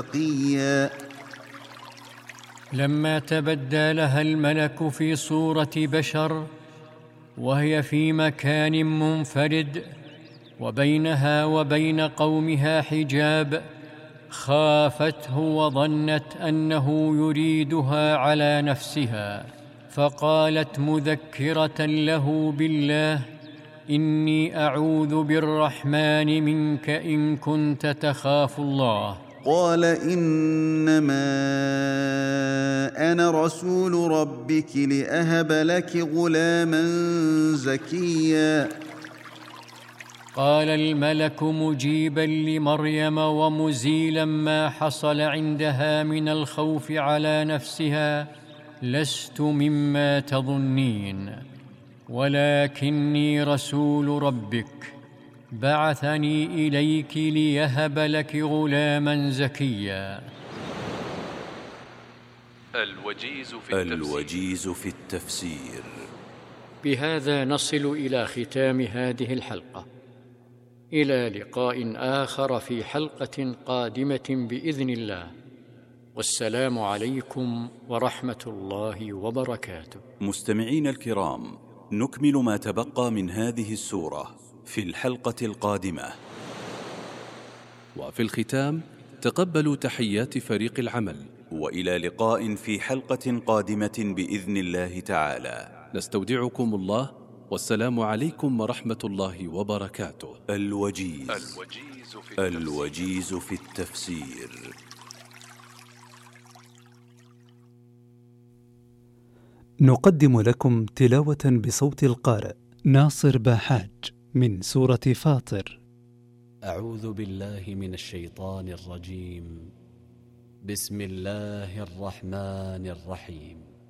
تقيا. لما تبدى لها الملك في صورة بشر وهي في مكان منفرد وبينها وبين قومها حجاب، خافته وظنت أنه يريدها على نفسها، فقالت مذكرة له بالله: إني أعوذ بالرحمن منك إن كنت تخاف الله. قال إنما أنا رسول ربك لأهب لك غلاما زكيا. قال الملك مجيبا لمريم ومزيلا ما حصل عندها من الخوف على نفسها: لست مما تظنين، ولكني رسول ربك بعثني إليك ليهب لك غلاما زكيا. الوجيز في التفسير. بهذا نصل إلى ختام هذه الحلقة. إلى لقاء آخر في حلقة قادمة بإذن الله، والسلام عليكم ورحمة الله وبركاته. مستمعين الكرام، نكمل ما تبقى من هذه السورة في الحلقة القادمة. وفي الختام تقبلوا تحيات فريق العمل، وإلى لقاء في حلقة قادمة بإذن الله تعالى. نستودعكم الله، والسلام عليكم ورحمة الله وبركاته. الوجيز في التفسير. نقدم لكم تلاوة بصوت القارئ ناصر باحاج من سورة فاطر. أعوذ بالله من الشيطان الرجيم. بسم الله الرحمن الرحيم.